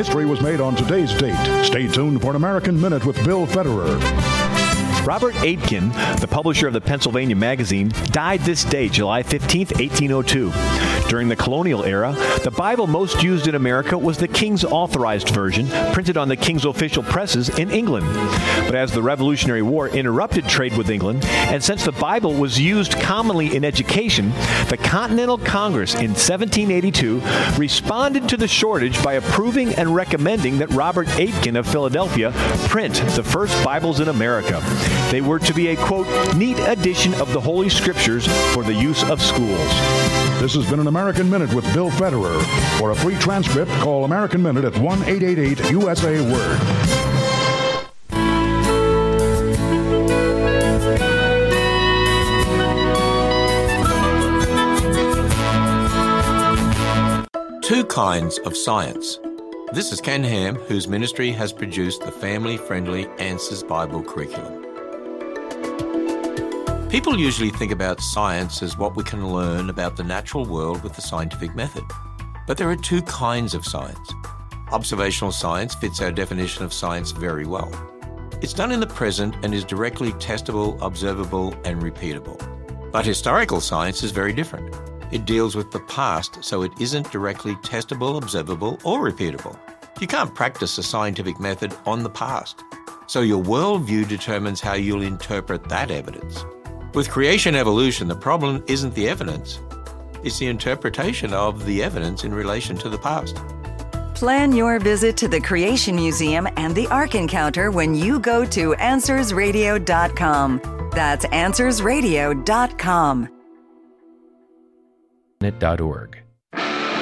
History was made on today's date. Stay tuned for an American Minute with Bill Federer. Robert Aitken, the publisher of the Pennsylvania Magazine, died this day, July 15, 1802. During the colonial era, the Bible most used in America was the King's Authorized Version, printed on the King's official presses in England. But as the Revolutionary War interrupted trade with England, and since the Bible was used commonly in education, the Continental Congress in 1782 responded to the shortage by approving and recommending that Robert Aitken of Philadelphia print the first Bibles in America. They were to be a, quote, neat edition of the Holy Scriptures for the use of schools. This has been an American Minute with Bill Federer. For a free transcript, call American Minute at 1-888-USA-WORD. Two kinds of science. This is Ken Ham, whose ministry has produced the family-friendly Answers Bible curriculum. People usually think about science as what we can learn about the natural world with the scientific method. But there are two kinds of science. Observational science fits our definition of science very well. It's done in the present and is directly testable, observable, and repeatable. But historical science is very different. It deals with the past, so it isn't directly testable, observable, or repeatable. You can't practice a scientific method on the past. So your worldview determines how you'll interpret that evidence. With creation evolution, the problem isn't the evidence. It's the interpretation of the evidence in relation to the past. Plan your visit to the Creation Museum and the Ark Encounter when you go to AnswersRadio.com. That's AnswersRadio.com. .org.